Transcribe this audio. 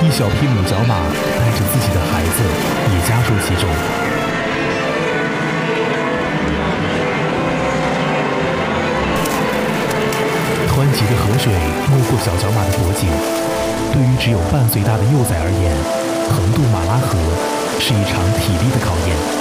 一小匹母角马带着自己的孩子也加入其中。湍急的河水没过小角马的脖颈，对于只有半岁大的幼崽而言，横渡马拉河是一场体力的考验。